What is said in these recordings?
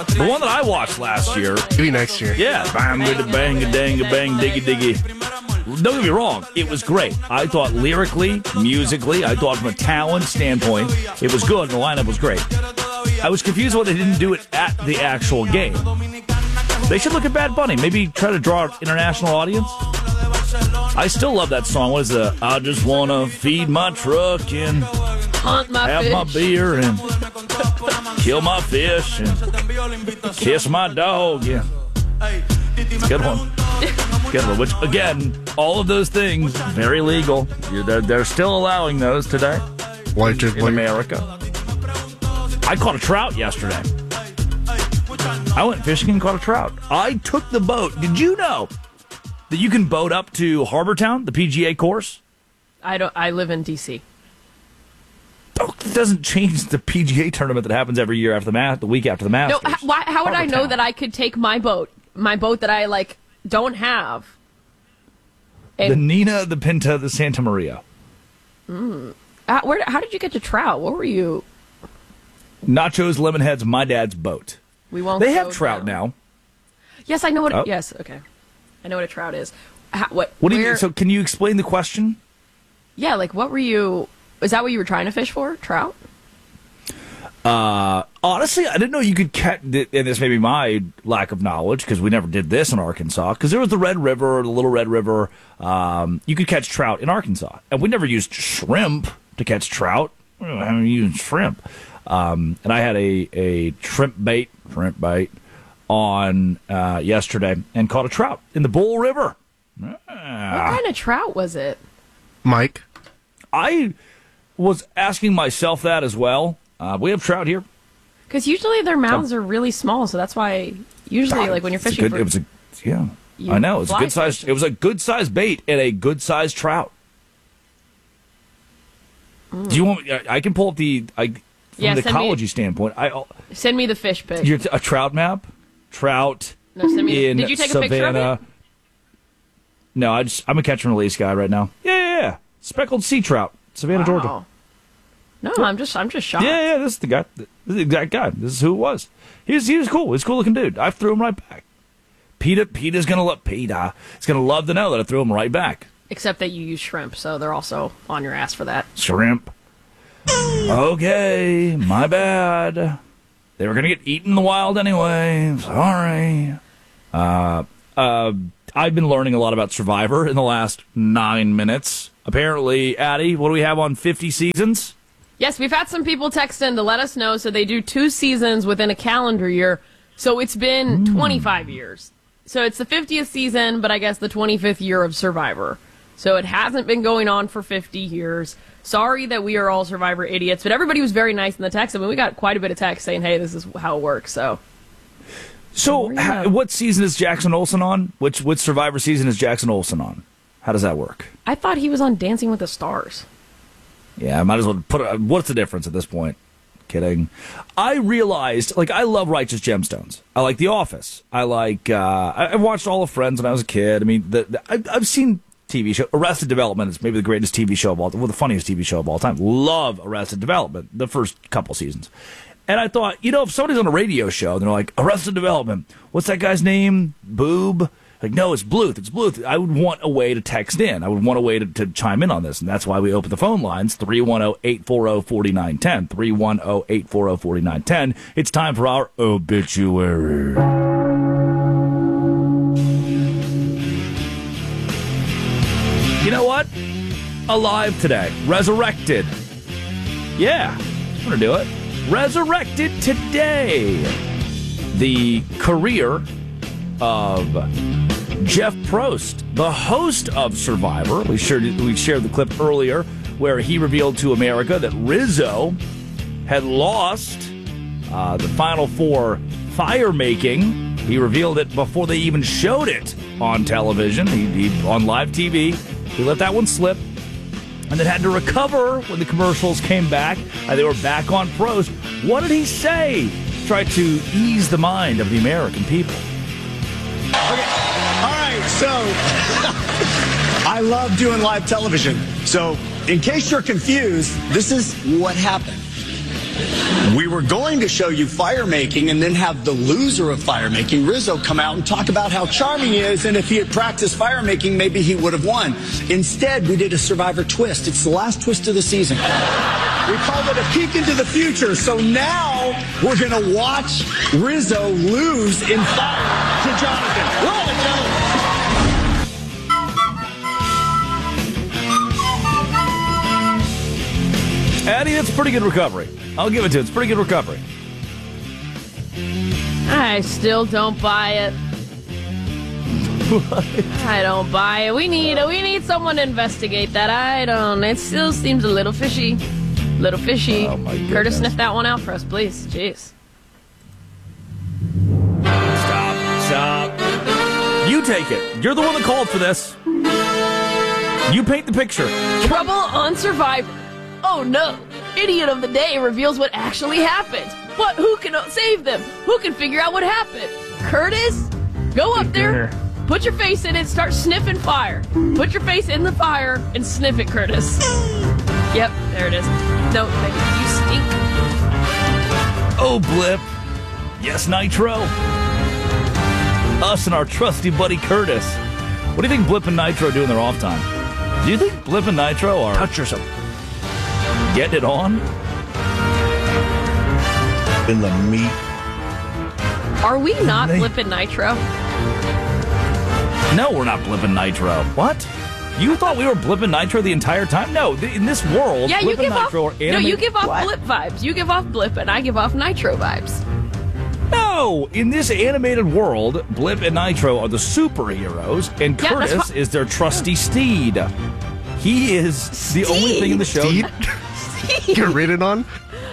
The one that I watched last year. Maybe next year. Yeah. Bang, bang, bang, bang, diggy, diggy. Don't get me wrong. It was great. I thought lyrically, musically, I thought from a talent standpoint, it was good and the lineup was great. I was confused why they didn't do it at the actual game. They should look at Bad Bunny. Maybe try to draw an international audience. I still love that song. What is the I just want to feed my truck and hunt my have fish. my beer and kill my fish and kiss my dog. Yeah. It's a good one. Good one. Which, again, all of those things, very legal. They're still allowing those today in America. I caught a trout yesterday. I went fishing and caught a trout. I took the boat. Did you know that you can boat up to Harbortown, the PGA course? I live in D.C. Oh, it doesn't change the PGA tournament that happens every year after the week after the Masters. No, how would I know that I could take my boat that I don't have? The Nina, the Pinta, the Santa Maria. How did you get to trout? What were you? Nachos, Lemonhead's my dad's boat. We won't. They have trout now. Yes, I know what. Yes, okay. I know what a trout is. What do you mean? So can you explain the question? Yeah, what were you? Is that what you were trying to fish for? Trout? Honestly, I didn't know you could catch, and this may be my lack of knowledge because we never did this in Arkansas, because there was the Red River, the Little Red River. You could catch trout in Arkansas, and we never used shrimp to catch trout. I haven't used shrimp. And I had a shrimp bait on yesterday and caught a trout in the Bull River. What kind of trout was it? Mike? I was asking myself that as well. We have trout here. Because usually their mouths are really small, so that's why usually when you're fishing I know. It's a good size. It was a good sized bait and a good sized trout. Do you want? I can pull up from the ecology standpoint. Send me the fish pic. A trout map. Trout. No, send me. In did you take Savannah. a picture of it? No, I'm a catch and release guy right now. Yeah. Speckled sea trout, Savannah, Georgia. No, I'm just shocked. Yeah, this is the guy. This is the exact guy. This is who it was. He was cool. He's a cool looking dude. I threw him right back. Peter's gonna love to know that I threw him right back. Except that you use shrimp, so they're also on your ass for that. Shrimp. Okay, my bad. They were gonna get eaten in the wild anyway. Sorry. I've been learning a lot about Survivor in the last 9 minutes. Apparently, Addie, what do we have on 50 seasons? Yes, we've had some people text in to let us know. So they do 2 seasons within a calendar year. So it's been 25 years. So it's the 50th season, but I guess the 25th year of Survivor. So it hasn't been going on for 50 years. Sorry that we are all Survivor idiots, but everybody was very nice in the text. I mean, we got quite a bit of text saying, hey, this is how it works. So what season is Jackson Olsen on? Which Survivor season is Jackson Olsen on? How does that work? I thought he was on Dancing with the Stars. Yeah, I might as well what's the difference at this point? Kidding. I realized, I love Righteous Gemstones. I like The Office. I like, I watched all of Friends when I was a kid. I mean, I've seen TV show. Arrested Development is maybe the greatest TV show of all time. Well, the funniest TV show of all time. Love Arrested Development, the first couple seasons. And I thought, if somebody's on a radio show and they're like, Arrested Development, what's that guy's name? Boob? No, it's Bluth. It's Bluth. I would want a way to text in. I would want a way to chime in on this. And that's why we open the phone lines, 310-840-4910. 310-840-4910. It's time for our obituary. You know what? Alive today. Resurrected. Yeah, I'm going to do it. Resurrected today. The career of Jeff Probst, the host of Survivor. We shared the clip earlier where he revealed to America that Rizzo had lost the Final Four fire making. He revealed it before they even showed it on television. He on live TV. He let that one slip and then had to recover when the commercials came back. They were back on Probst. What did he say? Try to ease the mind of the American people. Okay. All right, so I love doing live television. So in case you're confused, this is what happened. We were going to show you fire making and then have the loser of fire making, Rizzo, come out and talk about how charming he is, and if he had practiced fire making, maybe he would have won. Instead, we did a Survivor twist. It's the last twist of the season. We called it a peek into the future, so now we're going to watch Rizzo lose in fire to Jonathan. Roll it, Joe. Addie, it's a pretty good recovery. I'll give it to you. It's a pretty good recovery. I still don't buy it. I don't buy it. We need someone to investigate that. I don't. It still seems a little fishy. Little fishy. Oh, my goodness. Curtis, sniff that one out for us, please. Jeez. Stop. You take it. You're the one that called for this. You paint the picture. Trouble on Survivor. Oh no! Idiot of the day reveals what actually happened. What? Who can save them? Who can figure out what happened? Curtis? Go up there, put your face in it, start sniffing fire. Put your face in the fire and sniff it, Curtis. Yep, there it is. No, you stink. Oh, Blip. Yes, Nitro. Us and our trusty buddy Curtis. What do you think Blip and Nitro do in their off time? Do you think Blip and Nitro are... Touch yourself. Getting it on? In the meat. Are we not Blip and Nitro? No, we're not Blip and Nitro. What? You thought we were Blip and Nitro the entire time? No, in this world, Yeah, Blip you give and off. Nitro are animated. No, you give off What? Blip vibes. You give off Blip, and I give off Nitro vibes. No! In this animated world, Blip and Nitro are the superheroes, and Yeah, that's Curtis is their trusty steed. He is the only thing in the show. Steed? Get ridden on?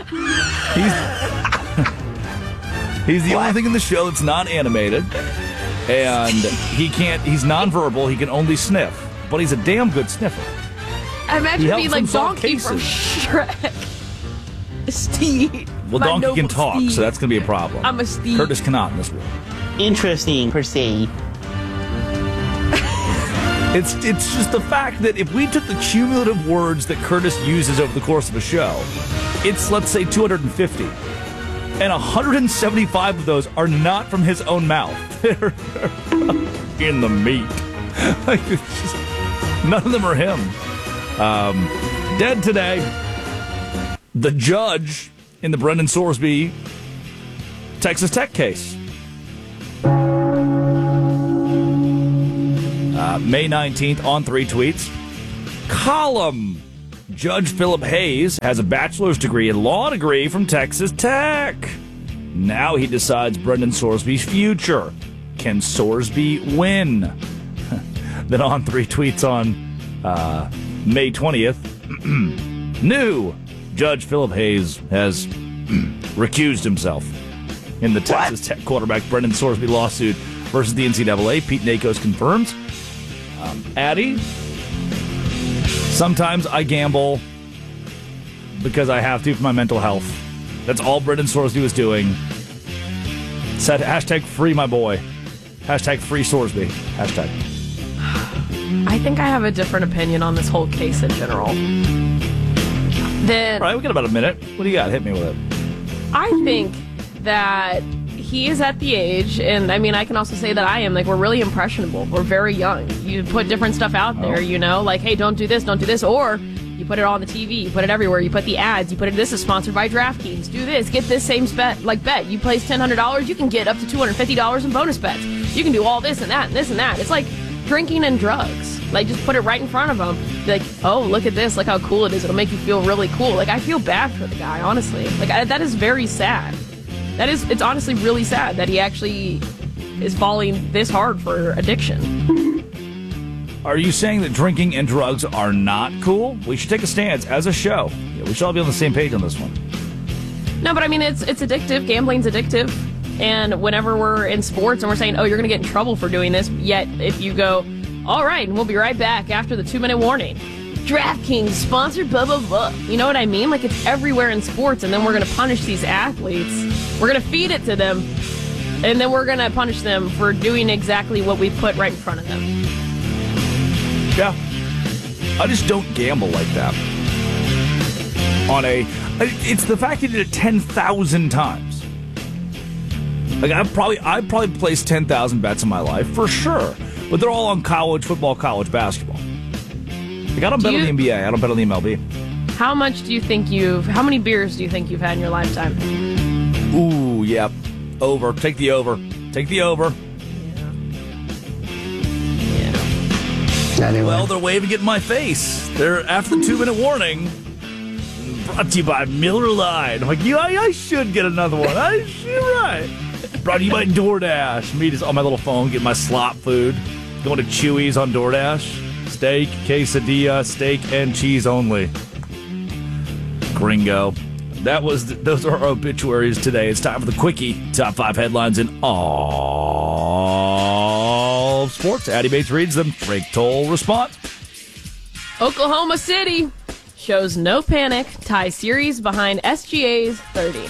He's the only thing in the show that's not animated, and he's nonverbal, he can only sniff, but he's a damn good sniffer. I imagine He being helps like him solve Donkey from Shrek. Steed. Well, My Donkey can noble talk, steed. so that's going to be a problem. I'm a steed. Curtis cannot in this world. Interesting, per se. It's just the fact that if we took the cumulative words that Curtis uses over the course of a show, it's, let's say, 250. And 175 of those are not from his own mouth. They're in the meat. Like, it's just, none of them are him. Dead today. The judge in the Brendan Sorsby Texas Tech case. May 19th on 3 tweets. Column. Judge Philip Hayes has a bachelor's degree and law degree from Texas Tech. Now he decides Brendan Sorsby's future. Can Sorsby win? Then on 3 tweets on May 20th. New. Judge Philip Hayes has recused himself in the Texas Tech quarterback Brendan Sorsby lawsuit versus the NCAA. Pete Nakos confirms. Addie, sometimes I gamble because I have to for my mental health. That's all Brendan Sorsby was doing. Said hashtag free my boy. Hashtag free Sorsby. Hashtag. I think I have a different opinion on this whole case in general. All right, we got about a minute. What do you got? Hit me with it. I think that he is at the age, and I mean, I can also say that I am, like, we're really impressionable. We're very young. You put different stuff out there, you know, like, hey, don't do this, or you put it on the TV, you put it everywhere, you put the ads, you put it, this is sponsored by DraftKings, do this, get this same bet. You place $1,000, you can get up to $250 in bonus bets. You can do all this and that and this and that. It's like drinking and drugs. Like, just put it right in front of them. Be like, oh, look at this, look how cool it is. It'll make you feel really cool. Like, I feel bad for the guy, honestly. Like, that is very sad. It's honestly really sad that he actually is falling this hard for addiction. Are you saying that drinking and drugs are not cool? We should take a stance as a show. Yeah, we should all be on the same page on this one. No, but I mean, it's addictive. Gambling's addictive. And whenever we're in sports and we're saying, oh, you're going to get in trouble for doing this, yet if you go, all right, and we'll be right back after the 2-minute warning. DraftKings, sponsored blah, blah, blah. You know what I mean? Like, it's everywhere in sports, and then we're going to punish these athletes. We're going to feed it to them, and then we're going to punish them for doing exactly what we put right in front of them. Yeah. I just don't gamble like that. On a It's the fact he did it 10,000 times. Like I've probably placed 10,000 bets in my life for sure, but they're all on college football, college basketball. Like I don't bet on the NBA. I don't bet on the MLB. How many beers do you think you've had in your lifetime? Ooh, yep. Over. Take the over. Take the over. Anyway. Well, they're waving it in my face. They're after the 2-minute warning. Brought to you by Miller Lite. I'm like, yeah, I should get another one. You're right. Brought to you by DoorDash. Me just on my little phone, getting my slop food. Going to Chewy's on DoorDash. Steak, quesadilla, steak and cheese only. Gringo. Those are our obituaries today. It's time for the Quickie. Top 5 headlines in all of sports. Addie Bates reads them. Drake Toll responds. Oklahoma City shows no panic. Tie series behind SGA's 30.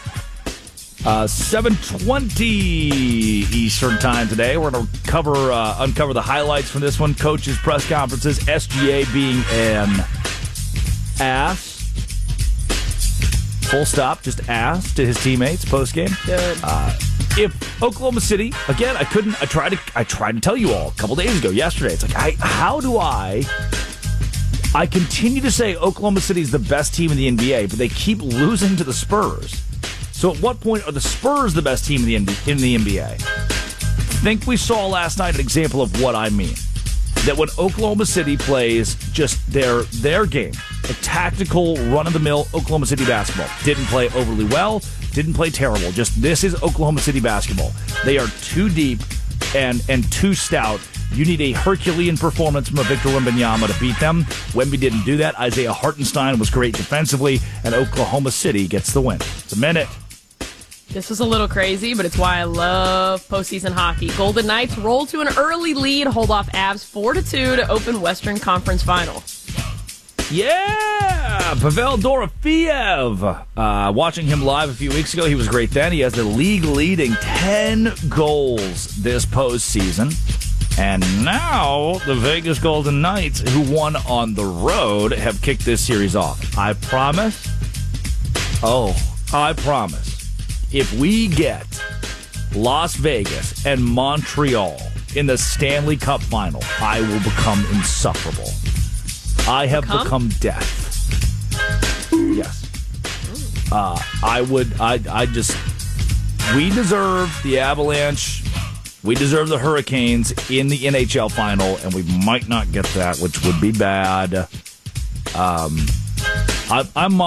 7:20 Eastern time today. We're going to uncover the highlights from this one. Coaches' press conferences. SGA being an ass. Full stop, just ass to his teammates post game. Good. If Oklahoma City, again, I tried to tell you all a couple days ago, yesterday. It's like, how do I continue to say Oklahoma City is the best team in the NBA, but they keep losing to the Spurs. So at what point are the Spurs the best team in the NBA? I think we saw last night an example of what I mean. That when Oklahoma City plays just their game, a tactical, run-of-the-mill Oklahoma City basketball. Didn't play overly well, didn't play terrible. Just this is Oklahoma City basketball. They are too deep and too stout. You need a Herculean performance from a Victor Wembanyama to beat them. Wemby didn't do that. Isaiah Hartenstein was great defensively, and Oklahoma City gets the win. It's a minute. This was a little crazy, but it's why I love postseason hockey. Golden Knights roll to an early lead, hold off Avs 4-2 to open Western Conference Final. Yeah! Pavel Dorofeev. Watching him live a few weeks ago, he was great then. He has the league-leading 10 goals this postseason. And now the Vegas Golden Knights, who won on the road, have kicked this series off. I promise, if we get Las Vegas and Montreal in the Stanley Cup final, I will become insufferable. I have become death. Yes. We deserve the Avalanche. We deserve the Hurricanes in the NHL final, and we might not get that, which would be bad. I'm